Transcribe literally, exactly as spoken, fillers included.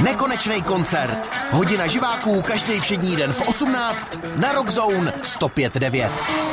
Nekonečný koncert. Hodina živáků každý všední den v osmnáct na Rock Zone sto pět devět.